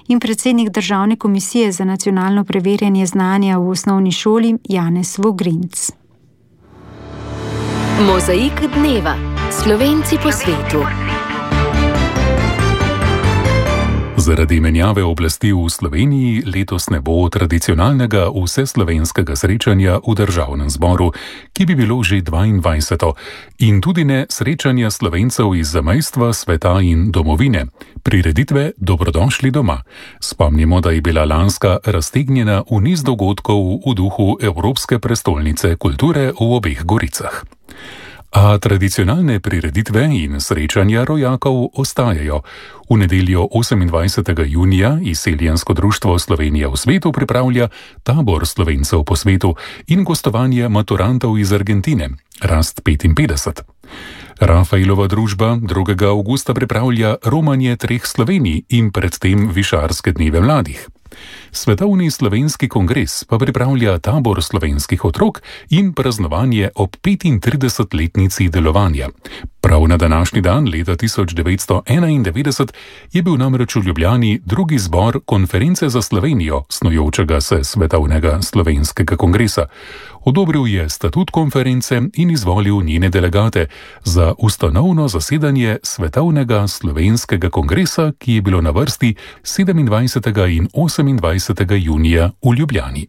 in predsednik Državne komisije za nacionalno preverjanje znanja v osnovni šoli Janez Vogrinc. Mozaik dneva. Slovenci po svetu. Zaradi menjave oblasti v Sloveniji letos ne bo tradicionalnega vseslovenskega srečanja v Državnem zboru, ki bi bilo že 22. in tudi ne srečanja Slovencev iz zamejstva, sveta in domovine, prireditve Dobrodošli doma. Spomnimo, da je bila lanska raztegnjena v niz dogodkov v duhu Evropske prestolnice kulture v obeh Goricah. A tradicionalne prireditve in srečanja rojakov ostajajo. V nedeljo 28. junija Izseljensko društvo Slovenija v svetu pripravlja tabor Slovencev po svetu in gostovanje maturantov iz Argentine, Rast 55. Rafaelova družba 2. avgusta pripravlja romanje 3 Slovenij in predtem Višarske dneve mladih. Svetovni slovenski kongres pa pripravlja tabor slovenskih otrok in praznovanje ob 35-letnici delovanja. Prav na današnji dan leta 1991 je bil namreč v Ljubljani drugi zbor Konference za Slovenijo, snujočega se Svetovnega slovenskega kongresa. Odobril je statut konference in izvolil njene delegate za ustanovno zasedanje Svetovnega slovenskega kongresa, ki je bilo na vrsti 27. in 28. junija v Ljubljani.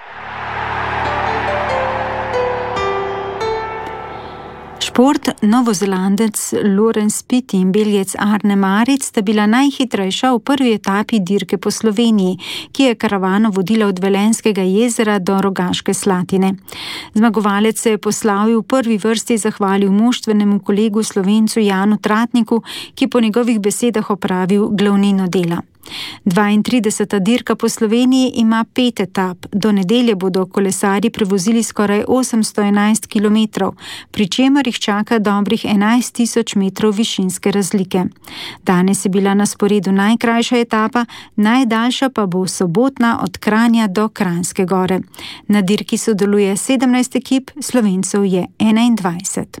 Šport, Novozelandec Laurens Pitti in Belgijec Arne Maric sta bila najhitrejša v prvi etapi dirke po Sloveniji, ki je karavano vodila od Velenjskega jezera do Rogaške Slatine. Zmagovalec se je po slavi v prvi vrsti zahvalil moštvenemu kolegu Slovencu Janu Tratniku, ki po njegovih besedah opravil glavnino dela. 32. dirka po Sloveniji ima 5 etap. Do nedelje bodo kolesarji prevozili skoraj 811 km, pri čemer jih čaka dobrih 11.000 metrov višinske razlike. Danes je bila na sporedu najkrajša etapa, najdaljša pa bo sobotna od Kranja do Kranjske gore. Na dirki sodeluje 17 ekip, Slovencev je 21.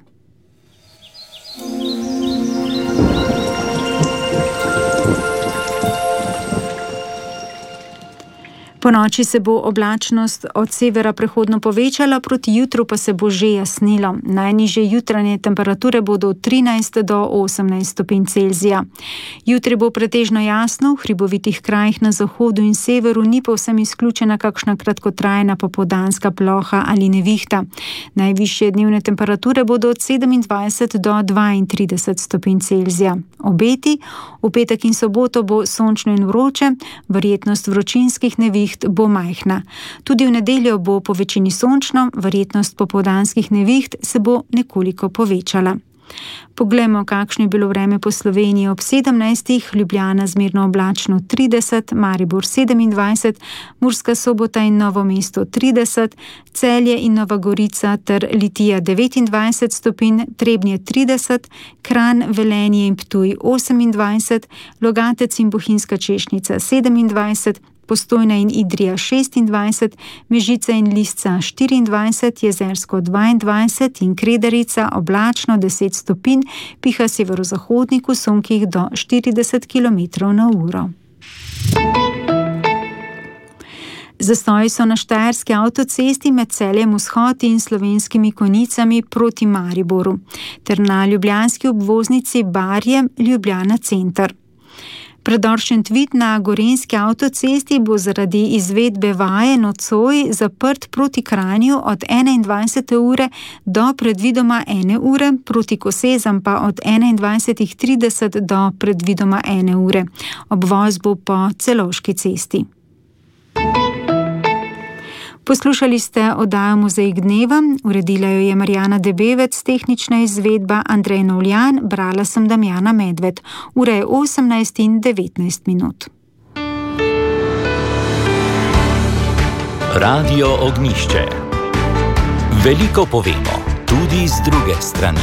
Po noči se bo oblačnost od severa prehodno povečala, proti jutru pa se bo že jasnilo. Najnižje jutranje temperature bodo od 13 do 18 stopinj Celzija. Jutri bo pretežno jasno, v hribovitih krajih na zahodu in severu ni povsem izključena kakšna kratkotrajna popoldanska ploha ali nevihta. Najvišje dnevne temperature bodo od 27 do 32 stopinj Celzija. Obeti: v petek in soboto bo sončno in vroče, verjetnost vročinskih neviht bo majhna. Tudi v nedeljo bo po večini sončno, verjetnost popoldanskih neviht se bo nekoliko povečala. Poglejmo, kakšno je bilo vreme po Sloveniji ob 17. Ljubljana zmerno oblačno 30, Maribor 27, Murska Sobota in Novo mesto 30, Celje in Nova Gorica ter Litija 29 stopinj, Trebnje 30, Kranj, Velenje in Ptuj 28, Logatec in Bohinjska Češnica 27, Postojna in Idrija 26, Mežica in Lisca 24, Jezersko 22 in Kredarica oblačno 10 stopinj, piha severozahodnik v sunkih do 40 km/h. Zastoji so na Štajerski avtocesti med Celjem Vzhod in Slovenskimi Konjicami proti Mariboru ter na ljubljanski obvoznici Barje Ljubljana center. Predor Šentvid na Gorenjski avtocesti bo zaradi izvedbe vaje nocoj zaprt proti Kranju od 21. ure do predvidoma 1. ure, proti Kosezam pa od 21.30 do predvidoma 1. ure. Obvoz bo po Celovški cesti. Poslušali ste oddajo Mozaik dneva, uredila jo je Marjana Debevec, tehnična izvedba Andrej Novljan, brala sem Damjana Medved. Ura je 18:19. Radio Ognjišče. Veliko povemo, tudi z druge strani.